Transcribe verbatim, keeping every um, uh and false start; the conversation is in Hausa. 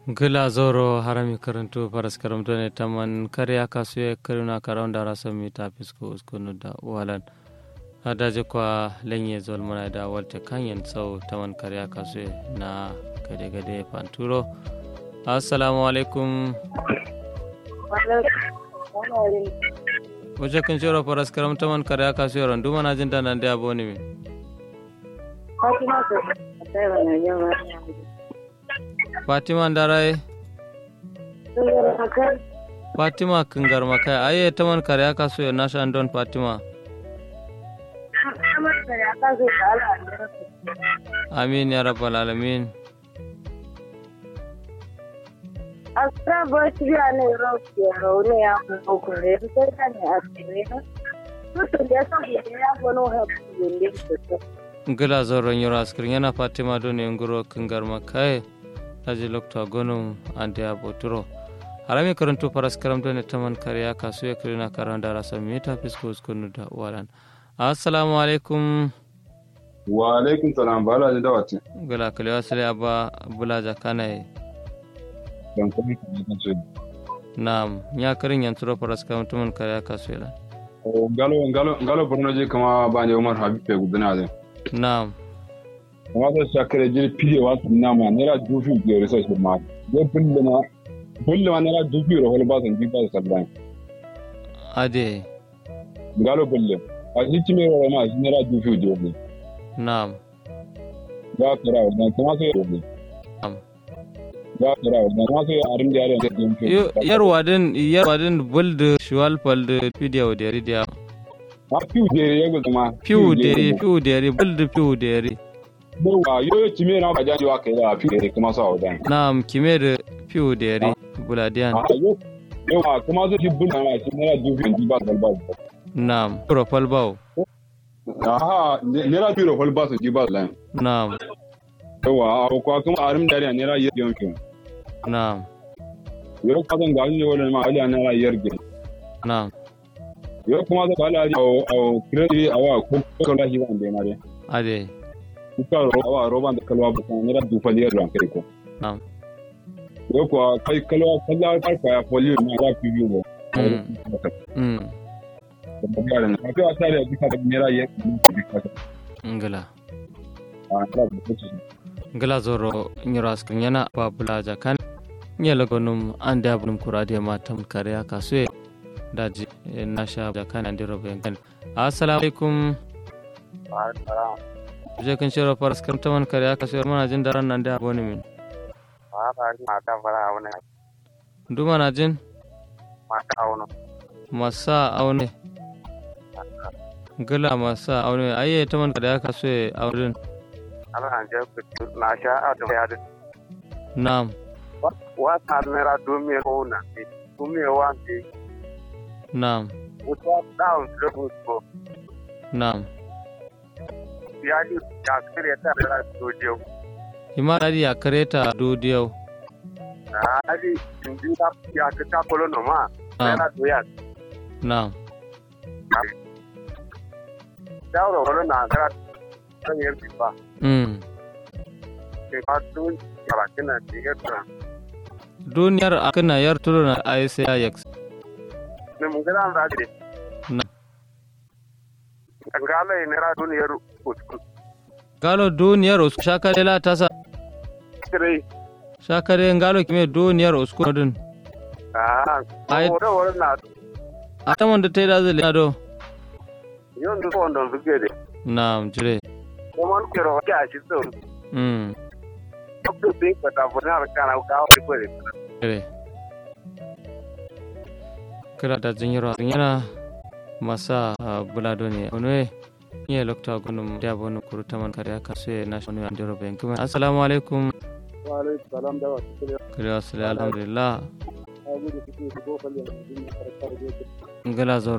Gila zoro harami karantu paras karamto ne taman karya kasuye karuna karonda rasa mita fisko uskunu da walan adaje kwa lenye zol mana da walte kanyen sau taman karya kasuye na gade gade panturo. Assalamu alaikum. Wace kun shiro paras karam taman karya kasuye randu mana jinta nan da aboni mi. Fatima Fatima Ndarai Fatima Kingar Makai aye taman karya kasuye nasha andon Fatima Amin ya rabbal alamin. Asra bachya ne rokiya rone ya kokore sai ne asire to da so ya gono ha yende to ngila zoro nyoro askrin yana Fatima don ngoro Kingar Makai aji lokta gonum ande aboturo harami karantu paras karam don taman karya kasuye kirina karanda rasa mita fisko uskunu da walan. Assalamu alaikum. Wa alaikum salam bala da dawati gala kale wasale aba bulaja kanai dan kuma kan ce nam nya karin yanturo paras karam taman karya kasuye la o galo galo galo borno je kama bani Umar Habib pe gudana de nam kuma da shakare je piye wa nama ne ra dufi de research ma de bulle na bulle ma ne ra dufi ro hol ba san ji ba sabran ade galo bulle a ji ci me ro ma ne ra dufi de ne nam ba kira wannan kuma sai ne nam ba kira wannan kuma sai arin da yare da yarwadin yarwadin bulde shuwal palde video de ridia ma piu de ya go ma piu de piu de bulde piu de Bowa yo kime na bajan yo kai da fi da kuma sa wadan. Na'am kime da fiu da yare buladiyan. Yo yo kuma zai bun na shi ne dubi di ba balba. Na'am profile bawo. Aha ne ra biro hol ba su di ba lan. Na'am. Yawa ko kuma arim dare ne ra yediyon kin. Na'am. Yo ka zan ga ni wala ma ali na ra yerge. Na'am. Yo kuma da bala au au kredi awa ko ko la hi wande na de. Ade. Kuka awa roban da kalwa ba ne ra du fali ran kai ko. Na'am. Yo ko kai kalwa kalla kai ko ya fali na ra fi yo. Mm. Da ga ne ka ta da duka da ne ra yek. Ngala. Ah ra bu ci. Ngala zoro nyiras yana babula jakan nyela gonum ande abunum kurade matam kare akasue daji nasha jakan ande roben. Assalamu alaikum. Wa alaikum. Je kan shiro paras kam taman kare aka sayar mana jin daren nan da aboni min. Wa ba ni mata fara aune. Duma na jin? Mata aune. Masa aune. Gala masa aune ayye taman kare aka so auren. Ala an je ku na sha a da ya da. Na'am. Wa ta mera do me ko na. Ku me wa ke. Na'am. Wa down trouble ko. Na'am. Ya ji ya kare ta da studio. Hima ari ya kareta dodiyo. Ari indi ta ya ta kolo no ma. Era doya. Na'am. Dauro wala na kara san yin ba. Mm. Ke ba tun ya ba kina diga. Duniyar akana yar turuna I C I X. Ne mun ga ran radi. Na'am. Ngala ne ra duniyar usku. Galo duniyar usku shakare la tasa. Kire. Shakare ngalo kime duniyar usku dun. Ah, Ai- ko da wannan Ataman da tayi da zai do. yon do on don zuge de. Na'am jire. Kuma ko ro ya shi to. Mm. Ko bin ko ta bona kana ka ko de. Jire. Kira da jinyaro yana masa bulado ne. Onwe ye lokta gunum da bonu kuru taman kare aka so na shonu andiro ben kuma assalamu alaikum. Wa alaikum salam da wasu kire. Kira alhamdulillah. Abu da kike ko kalle ne din karkar da Ngala zo